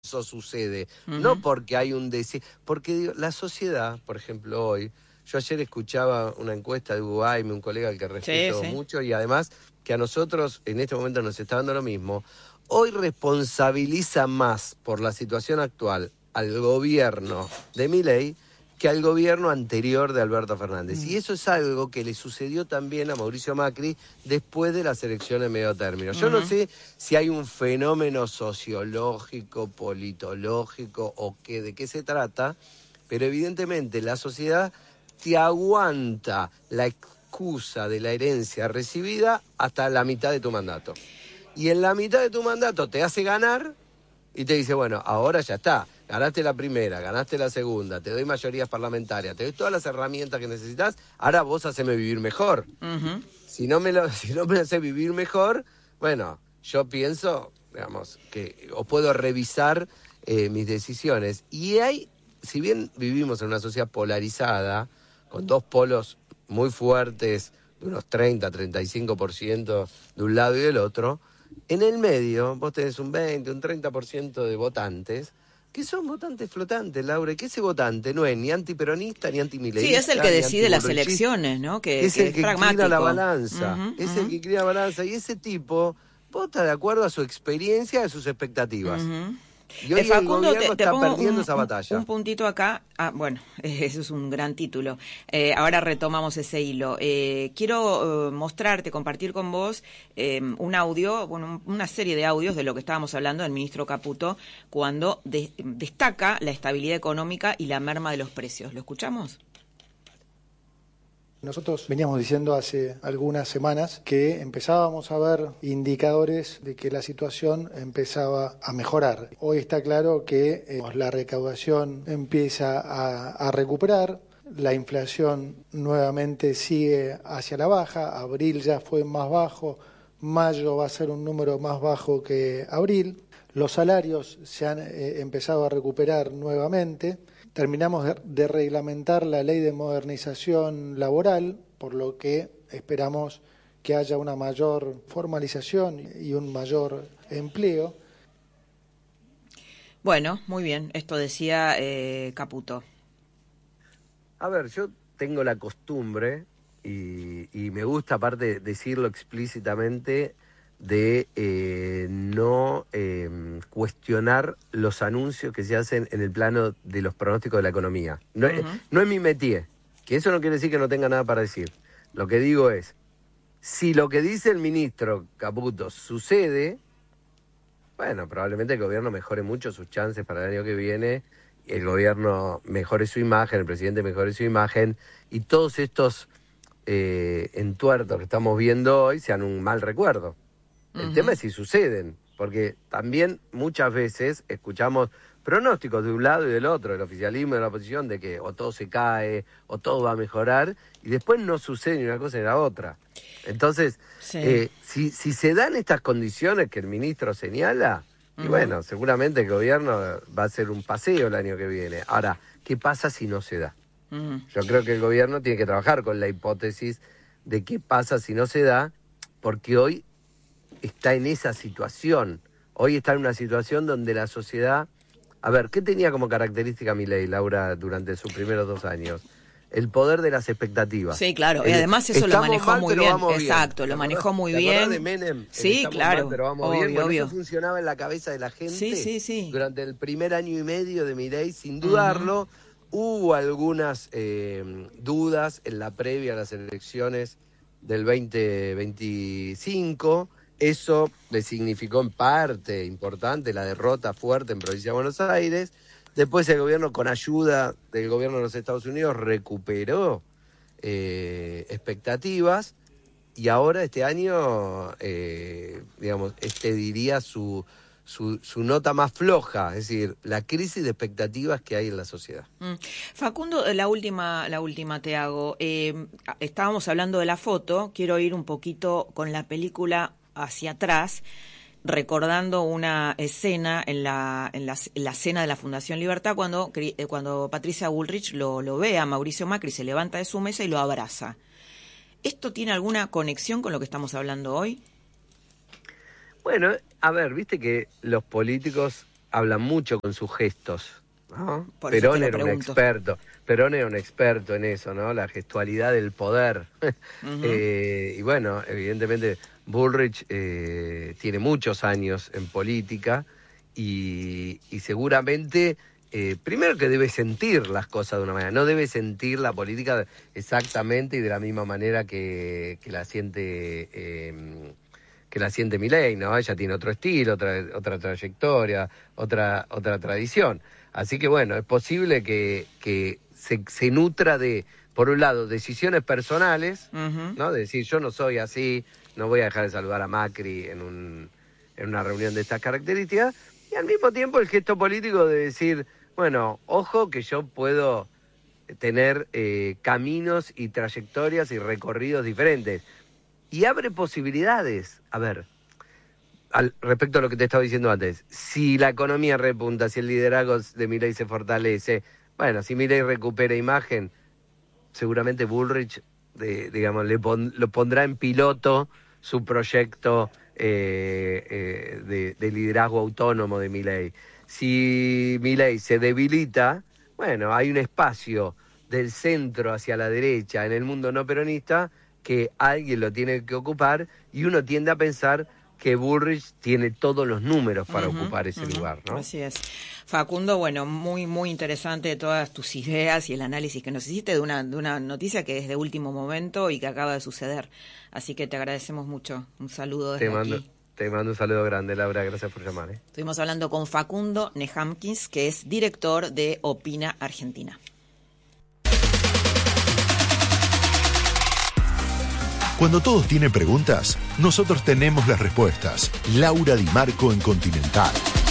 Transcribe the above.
eso sucede, no porque hay un porque digo, la sociedad, por ejemplo, hoy, yo ayer escuchaba una encuesta de Hugo Aime, un colega al que respeto mucho, y además que a nosotros en este momento nos está dando lo mismo, hoy responsabiliza más por la situación actual al gobierno de Milei que al gobierno anterior de Alberto Fernández. Y eso es algo que le sucedió también a Mauricio Macri después de las elecciones de medio término. Yo no sé si hay un fenómeno sociológico, politológico o de qué se trata, pero evidentemente la sociedad te aguanta la excusa de la herencia recibida hasta la mitad de tu mandato. Y en la mitad de tu mandato te hace ganar y te dice, bueno, ahora ya está. Ganaste la primera, ganaste la segunda, te doy mayorías parlamentarias, te doy todas las herramientas que necesitas, ahora vos haceme vivir mejor. Si no me haces vivir mejor, bueno, yo pienso, digamos, que o puedo revisar mis decisiones. Y si bien vivimos en una sociedad polarizada, con dos polos muy fuertes, de unos 30-35% de un lado y del otro, en el medio vos tenés un 20, un 30% de votantes, que son votantes flotantes, Laura, que ese votante no es ni antiperonista, ni antimileísta. Sí, es el que decide las elecciones, ¿no? Que es el que pragmático. inclina la balanza, es el que inclina la balanza, y ese tipo vota de acuerdo a su experiencia y a sus expectativas. Y hoy Facundo, el gobierno está perdiendo esa batalla. Un puntito acá. Bueno, eso es un gran título. Ahora retomamos ese hilo. Quiero mostrarte, compartir con vos un audio, bueno, una serie de audios de lo que estábamos hablando del ministro Caputo cuando destaca la estabilidad económica y la merma de los precios. ¿Lo escuchamos? Nosotros veníamos diciendo hace algunas semanas que empezábamos a ver indicadores de que la situación empezaba a mejorar. Hoy está claro que la recaudación empieza a recuperar, la inflación nuevamente sigue hacia la baja, abril ya fue más bajo, mayo va a ser un número más bajo que abril, los salarios se han empezado a recuperar nuevamente. Terminamos de reglamentar la ley de modernización laboral, por lo que esperamos que haya una mayor formalización y un mayor empleo. Bueno, muy bien, esto decía Caputo. A ver, yo tengo la costumbre, y me gusta aparte decirlo explícitamente, de no cuestionar los anuncios que se hacen en el plano de los pronósticos de la economía. No, no es mi métier, que eso no quiere decir que no tenga nada para decir. Lo que digo es, si lo que dice el ministro Caputo sucede, bueno, probablemente el gobierno mejore mucho sus chances para el año que viene, el gobierno mejore su imagen, el presidente mejore su imagen, y todos estos entuertos que estamos viendo hoy sean un mal recuerdo. El tema es si suceden, porque también muchas veces escuchamos pronósticos de un lado y del otro, del oficialismo y de la oposición, de que o todo se cae, o todo va a mejorar, y después no sucede ni una cosa ni la otra. Entonces, si se dan estas condiciones que el ministro señala, y bueno, seguramente el gobierno va a hacer un paseo el año que viene. Ahora, ¿qué pasa si no se da? Yo creo que el gobierno tiene que trabajar con la hipótesis de qué pasa si no se da, porque hoy está en esa situación. Hoy está en una situación donde la sociedad... A ver, ¿qué tenía como característica Milei, Laura, durante sus primeros 2 años? El poder de las expectativas. Sí, claro, y además eso lo manejó muy bien. Exacto, lo manejó muy bien. ¿Te acordás de Menem? Sí, claro. Mal, pero vamos bien. Bueno, eso funcionaba en la cabeza de la gente. Sí. Durante el primer año y medio de Milei, sin dudarlo. Hubo algunas dudas en la previa a las elecciones del 2025. Eso le significó en parte importante la derrota fuerte en Provincia de Buenos Aires. Después el gobierno, con ayuda del gobierno de los Estados Unidos, recuperó expectativas, y ahora este año, digamos, diría su nota más floja, es decir, la crisis de expectativas que hay en la sociedad. Facundo, la última te hago. Estábamos hablando de la foto, quiero ir un poquito con la película hacia atrás, recordando una escena en la cena de la Fundación Libertad cuando Patricia Bullrich lo ve a Mauricio Macri, se levanta de su mesa y lo abraza. ¿Esto tiene alguna conexión con lo que estamos hablando hoy? Bueno, a ver, viste que los políticos hablan mucho con sus gestos, ¿no? Perón era un experto en eso, ¿no? La gestualidad del poder. Y bueno, evidentemente Bullrich tiene muchos años en política y seguramente, primero que debe sentir las cosas de una manera, no debe sentir la política exactamente y de la misma manera que la siente Milei, ¿no? Ella tiene otro estilo, otra trayectoria, otra tradición. Así que bueno, es posible que se nutra de, por un lado, decisiones personales, ¿no? De decir, yo no soy así, no voy a dejar de saludar a Macri en una reunión de estas características, y al mismo tiempo el gesto político de decir, bueno, ojo que yo puedo tener caminos y trayectorias y recorridos diferentes. Y abre posibilidades. A ver, respecto a lo que te estaba diciendo antes, si la economía repunta, si el liderazgo de Milei se fortalece, bueno, si Milei recupera imagen, seguramente Bullrich, lo pondrá en piloto su proyecto de liderazgo autónomo de Milei. Si Milei se debilita, bueno, hay un espacio del centro hacia la derecha en el mundo no peronista que alguien lo tiene que ocupar, y uno tiende a pensar que Bullrich tiene todos los números para ocupar ese lugar, ¿no? Así es. Facundo, bueno, muy, muy interesante todas tus ideas y el análisis que nos hiciste de una noticia que es de último momento y que acaba de suceder. Así que te agradecemos mucho. Un saludo desde aquí. Te mando un saludo grande, Laura. Gracias por llamar. Estuvimos hablando con Facundo Nehamkins, que es director de Opina Argentina. Cuando todos tienen preguntas, nosotros tenemos las respuestas. Laura Di Marco en Continental.